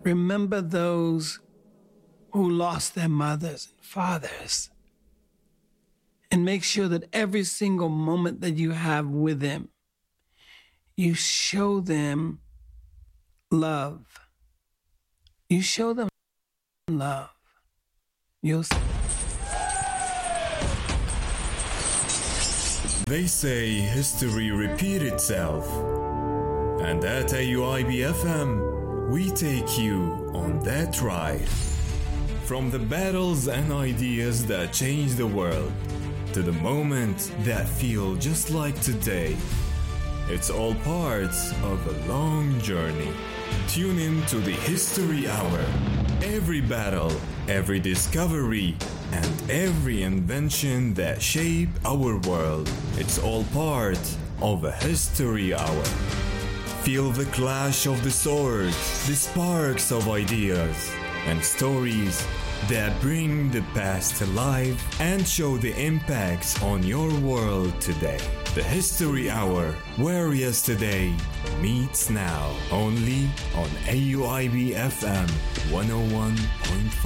Remember those who lost their mothers and fathers. And make sure that every single moment that you have with them, you show them love. You show them love. You'll see. They say history repeats itself. And at AUIB FM, we take you on that ride. From the battles and ideas that change the world, to the moments that feel just like today. It's all parts of a long journey. Tune in to the History Hour. Every battle, every discovery, and every invention that shaped our world. It's all part of a History Hour. Feel the clash of the swords, the sparks of ideas, and stories that bring the past to life and show the impacts on your world today. The History Hour, where yesterday meets now, only on AUIB FM 101.5.